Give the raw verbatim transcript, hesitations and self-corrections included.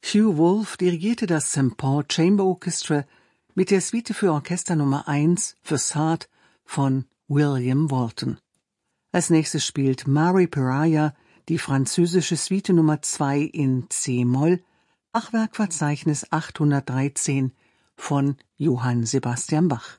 Hugh Wolf dirigierte das Sankt Paul Chamber Orchestra mit der Suite für Orchester Nummer eins Facade von William Walton. Als nächstes spielt Mari Piraia die französische Suite Nummer zwei in C-Moll, Bachwerkverzeichnis achthundertdreizehn von Johann Sebastian Bach.